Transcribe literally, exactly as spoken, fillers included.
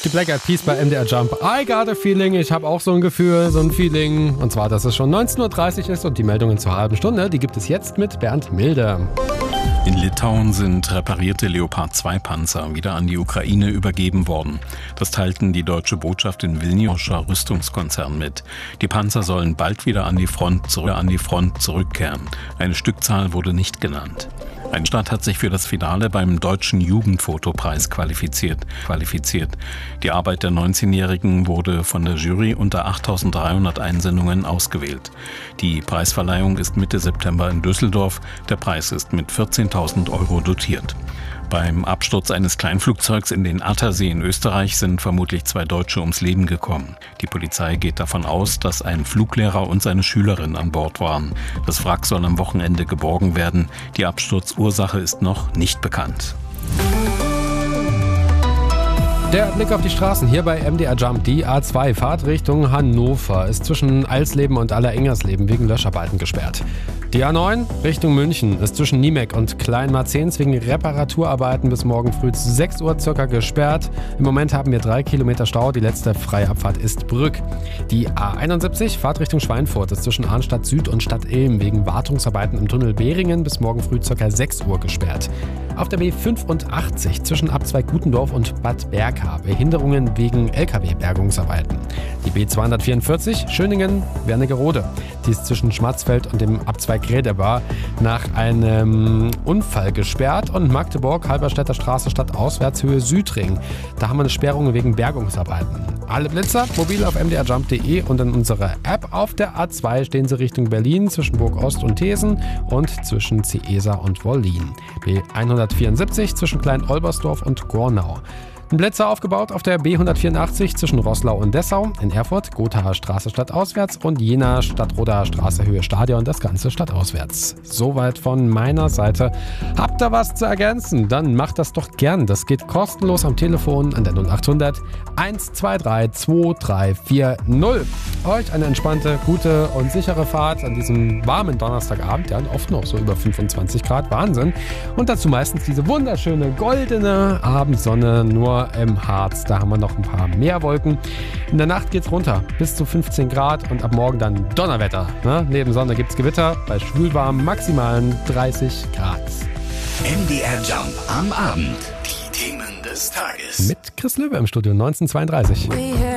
die Black Eyed Peas bei M D R Jump. I got a feeling. Ich habe auch so ein Gefühl, so ein Feeling. Und zwar, dass es schon neunzehn Uhr dreißig ist und die Meldungen zur halben Stunde, die gibt es jetzt mit Bernd Milde. In Litauen sind reparierte Leopard zwei Panzer wieder an die Ukraine übergeben worden. Das teilten die deutsche Botschaft in Vilniuscher Rüstungskonzern mit. Die Panzer sollen bald wieder an die Front, zurück, an die Front zurückkehren. Eine Stückzahl wurde nicht genannt. Ein Staat hat sich für das Finale beim Deutschen Jugendfotopreis qualifiziert. qualifiziert. Die Arbeit der neunzehnjährigen wurde von der Jury unter achttausenddreihundert Einsendungen ausgewählt. Die Preisverleihung ist Mitte September in Düsseldorf. Der Preis ist mit vierzehntausend Euro dotiert. Beim Absturz eines Kleinflugzeugs in den Attersee in Österreich sind vermutlich zwei Deutsche ums Leben gekommen. Die Polizei geht davon aus, dass ein Fluglehrer und seine Schülerin an Bord waren. Das Wrack soll am Wochenende geborgen werden. Die Absturzursache ist noch nicht bekannt. Der Blick auf die Straßen hier bei M D R Jump. Die A zwei Fahrt Richtung Hannover ist zwischen Eisleben und Allerengersleben wegen Löscharbeiten gesperrt. Die A neun Richtung München ist zwischen Niemek und Kleinmarzens wegen Reparaturarbeiten bis morgen früh sechs Uhr circa gesperrt. Im Moment haben wir drei Kilometer Stau. Die letzte freie Abfahrt ist Brück. Die A einundsiebzig Fahrt Richtung Schweinfurt ist zwischen Arnstadt Süd und Stadt Ilm wegen Wartungsarbeiten im Tunnel Behringen bis morgen früh circa sechs Uhr gesperrt. Auf der B fünfundachtzig zwischen Abzweig Gutendorf und Bad Berka Behinderungen wegen L K W-Bergungsarbeiten. Die B zweihundertvierundvierzig Schöningen-Wernigerode. Die ist zwischen Schmarzfeld und dem Abzweig Redebar nach einem Unfall gesperrt. Und Magdeburg, Halberstädter Straße, Stadtauswärtshöhe Südring. Da haben wir eine Sperrung wegen Bergungsarbeiten. Alle Blitzer mobil auf m d r jump punkt d e und in unserer App. Auf der A zwei stehen sie Richtung Berlin zwischen Burg Ost und Thesen und zwischen Ciesa und Wollin. B hundertvierundsiebzig zwischen Klein-Olbersdorf und Gornau. Ein Blitzer aufgebaut auf der B hundertvierundachtzig zwischen Roßlau und Dessau, in Erfurt, Gothaer Straße stadtauswärts und Jena Stadtroder Straße Höhe Stadion, das Ganze stadtauswärts. Soweit von meiner Seite. Habt ihr was zu ergänzen? Dann macht das doch gern. Das geht kostenlos am Telefon an der null achthundert eins zwei drei zwei drei vier null. Euch eine entspannte, gute und sichere Fahrt an diesem warmen Donnerstagabend. Ja, oft noch so über fünfundzwanzig Grad, Wahnsinn. Und dazu meistens diese wunderschöne goldene Abendsonne, nur im Harz. Da haben wir noch ein paar mehr Wolken. In der Nacht geht's runter bis zu fünfzehn Grad und ab morgen dann Donnerwetter. Ne? Neben Sonne gibt's Gewitter bei schwülwarmen maximalen dreißig Grad. M D R Jump am Abend. Die Themen des Tages. Mit Chris Löwe im Studio neunzehnhundertzweiunddreißig.